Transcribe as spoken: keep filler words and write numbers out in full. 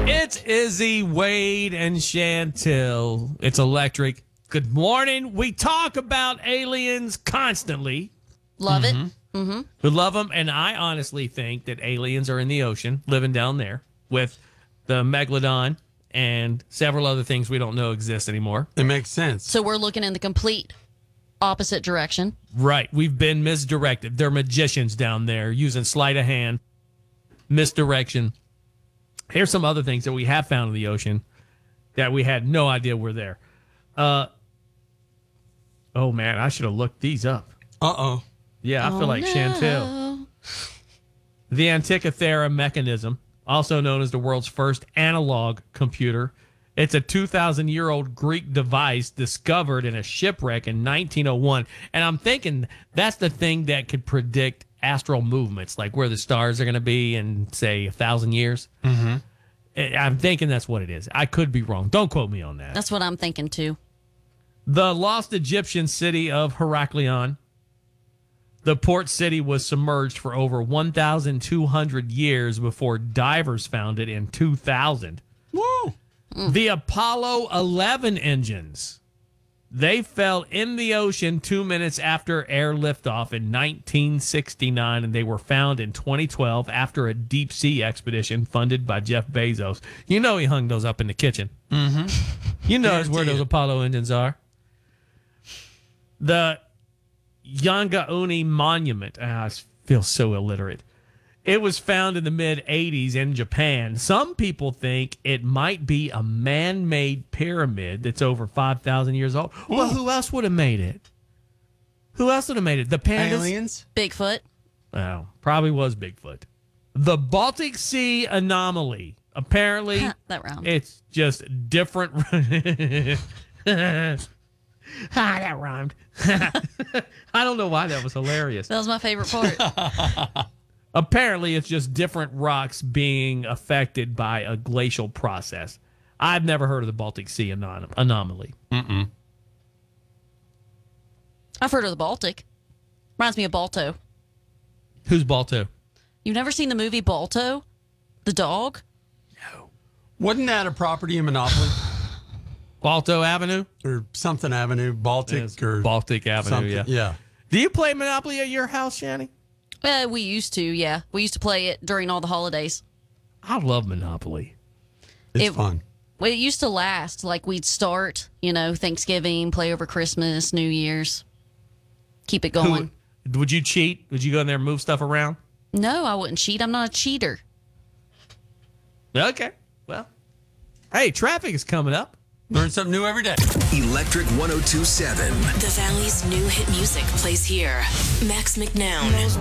It's Izzy, Wade, and Chantel. It's electric. Good morning. We talk about aliens constantly. Love it. Mm-hmm. We love them, and I honestly think that aliens are in the ocean, living down there with the megalodon and several other things we don't know exist anymore. It makes sense. So we're looking in the complete opposite direction. Right. We've been misdirected. They're magicians down there using sleight of hand, misdirection. Here's some other things that we have found in the ocean that we had no idea were there. Uh, oh, man, I should have looked these up. Uh-oh. Yeah, I Oh, feel like no. Chantel. The Antikythera mechanism, also known as the world's first analog computer. It's a two thousand year old Greek device discovered in a shipwreck in nineteen oh one. And I'm thinking that's the thing that could predict astral movements, like where the stars are going to be in, say, a thousand years. Mm-hmm. I'm thinking that's what it is. I could be wrong. Don't quote me on that. That's what I'm thinking too. The lost Egyptian city of Heraklion. The port city was submerged for over one thousand two hundred years before divers found it in two thousand. Woo! The Apollo eleven engines. They fell in the ocean two minutes after air liftoff in nineteen sixty-nine, and they were found in twenty twelve after a deep sea expedition funded by Jeff Bezos. You know he hung those up in the kitchen. Mm-hmm. You know where Guaranteed. those Apollo engines are. The Yangauni Monument. Ah, I feel so illiterate. It was found in the mid eighties in Japan. Some people think it might be a man-made pyramid that's over five thousand years old. Well, who else would have made it? Who else would have made it? The pandas? Aliens? Bigfoot. Oh, probably was Bigfoot. The Baltic Sea anomaly. Apparently, That round. it's just different. Ah, that rhymed. I don't know why that was hilarious. That was my favorite part. Apparently, it's just different rocks being affected by a glacial process. I've never heard of the Baltic Sea anom- anomaly. Mm-mm. I've heard of the Baltic. Reminds me of Balto. Who's Balto? You've never seen the movie Balto? The dog? Wasn't that a property in Monopoly? Balto Avenue? Or something Avenue, Baltic Yes, or Baltic Avenue, something. yeah. Yeah. Do you play Monopoly at your house, Shanny? Uh, we used to, yeah. We used to play it during all the holidays. I love Monopoly. It's It- fun. Well, it used to last. Like, we'd start, you know, Thanksgiving, play over Christmas, New Year's. Keep it going. Who, would you cheat? Would you go in there and move stuff around? No, I wouldn't cheat. I'm not a cheater. Okay. Well, hey, traffic is coming up. Learn something new every day. Electric one oh two point seven. The Valley's new hit music plays here. Max McNown.